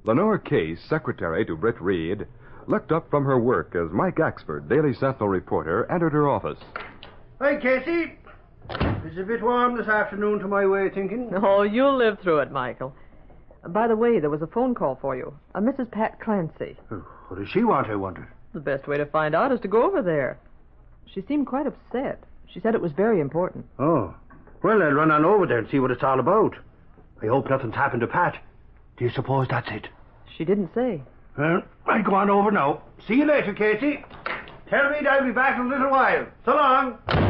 Lenore Case, secretary to Britt Reed, looked up from her work as Mike Axford, Daily Sentinel reporter, entered her office. Hi, Casey. It's a bit warm this afternoon to my way of thinking. Oh, you'll live through it, Michael. By the way, there was a phone call for you. A Mrs. Pat Clancy. What does she want, I wonder? The best way to find out is to go over there. She seemed quite upset. She said it was very important. Oh. Well, I'll run on over there and see what it's all about. I hope nothing's happened to Pat. Do you suppose that's it? She didn't say. Well, I'll go on over now. See you later, Casey. Tell me I'll be back in a little while. So long.